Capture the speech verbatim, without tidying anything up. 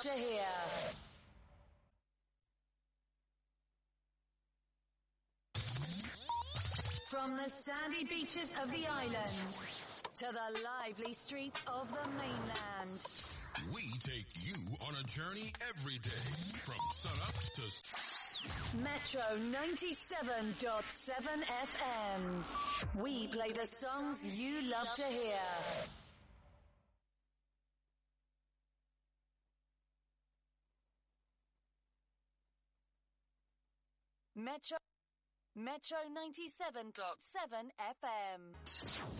to hear. From the sandy beaches of the island to the lively streets of the mainland, we take you on a journey every day from sunup to Metro ninety-seven point seven F M. We play the songs you love to hear. Metro Metro ninety-seven point seven F M.